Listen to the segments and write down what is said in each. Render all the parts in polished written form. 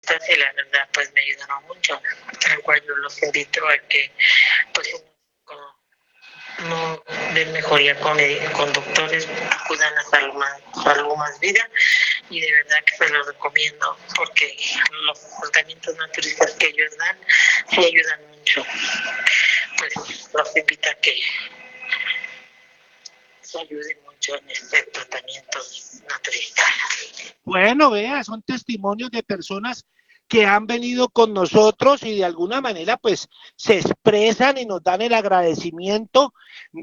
naturistas y la verdad pues me ayudaron mucho. Al cual yo los invito a que pues no den mejoría con doctores, acudan a Salud Más Vida, y de verdad que se los recomiendo porque los tratamientos naturistas que ellos dan sí ayudan mucho. Pues los invito a que se ayuden mucho en este tratamiento naturista. Bueno, vea, son testimonios de personas que han venido con nosotros y de alguna manera pues se expresan y nos dan el agradecimiento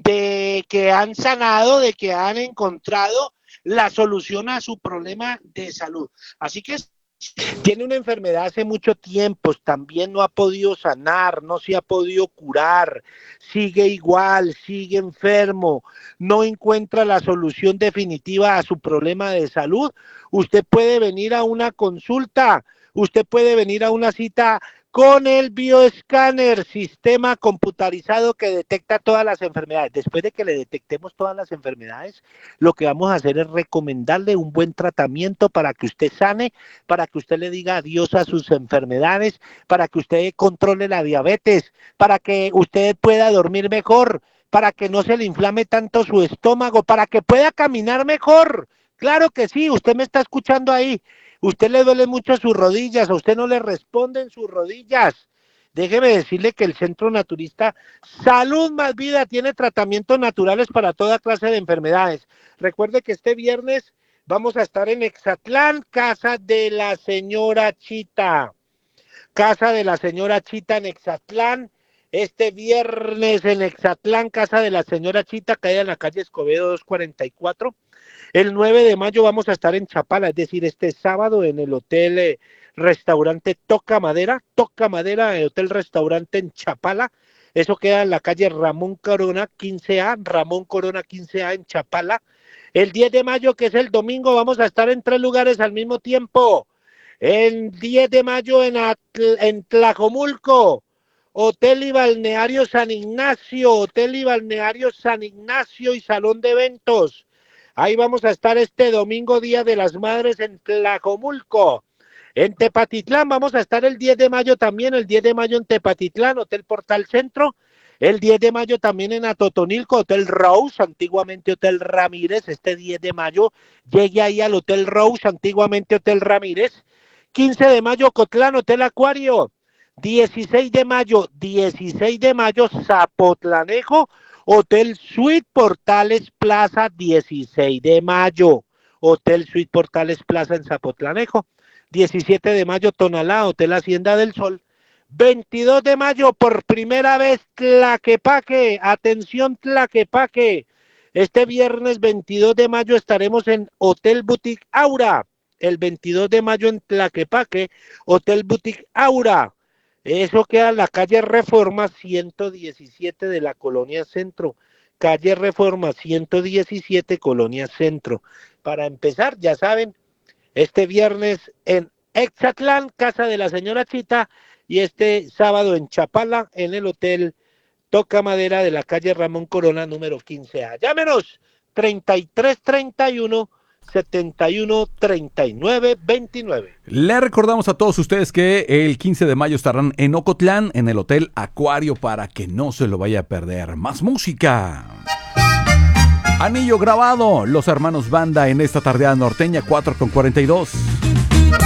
de que han sanado, de que han encontrado la solución a su problema de salud. Así que tiene una enfermedad hace mucho tiempo, también no ha podido sanar, no se ha podido curar, sigue igual, sigue enfermo, no encuentra la solución definitiva a su problema de salud. Usted puede venir a una consulta, usted puede venir a una cita con el bioescáner, sistema computarizado que detecta todas las enfermedades. Después de que le detectemos todas las enfermedades, lo que vamos a hacer es recomendarle un buen tratamiento para que usted sane, para que usted le diga adiós a sus enfermedades, para que usted controle la diabetes, para que usted pueda dormir mejor, para que no se le inflame tanto su estómago, para que pueda caminar mejor. Claro que sí, usted me está escuchando ahí. Usted le duele mucho sus rodillas, a usted no le responden sus rodillas. Déjeme decirle que el Centro Naturista Salud Más Vida tiene tratamientos naturales para toda clase de enfermedades. Recuerde que este viernes vamos a estar en Exatlán, Casa de la Señora Chita. Casa de la Señora Chita en Exatlán. Este viernes en Exatlán, Casa de la Señora Chita, caída en la calle Escobedo 244. El 9 de mayo vamos a estar en Chapala, es decir, este sábado en el Hotel Restaurante Toca Madera, el Hotel Restaurante en Chapala. Eso queda en la calle Ramón Corona 15A, Ramón Corona 15A en Chapala. El 10 de mayo, que es el domingo, vamos a estar en 3 lugares al mismo tiempo. El 10 de mayo en Tlajomulco, Hotel y Balneario San Ignacio, Hotel y Balneario San Ignacio y Salón de Eventos. Ahí vamos a estar este domingo, Día de las Madres, en Tlajomulco. En Tepatitlán vamos a estar el 10 de mayo también, el 10 de mayo en Tepatitlán, Hotel Portal Centro. El 10 de mayo también en Atotonilco, Hotel Rose, antiguamente Hotel Ramírez. Este 10 de mayo llegue ahí al Hotel Rose, antiguamente Hotel Ramírez. 15 de mayo, Cotlán, Hotel Acuario. 16 de mayo, Zapotlanejo, Hotel Suite Portales Plaza, 16 de mayo. Hotel Suite Portales Plaza en Zapotlanejo. 17 de mayo, Tonalá, Hotel Hacienda del Sol. 22 de mayo, por primera vez, Tlaquepaque. Atención, Tlaquepaque. Este viernes 22 de mayo estaremos en Hotel Boutique Aura. El 22 de mayo en Tlaquepaque, Hotel Boutique Aura. Eso queda en la calle Reforma 117 de la Colonia Centro. Calle Reforma 117, Colonia Centro. Para empezar, ya saben, este viernes en Exatlán, Casa de la Señora Chita, y este sábado en Chapala, en el Hotel Toca Madera de la calle Ramón Corona, número 15A. Llámenos, 3331 71 39 29. Le recordamos a todos ustedes que el 15 de mayo estarán en Ocotlán, en el Hotel Acuario, para que no se lo vaya a perder. Más música. Anillo Grabado, los hermanos Banda en esta tardeada norteña, 4:42.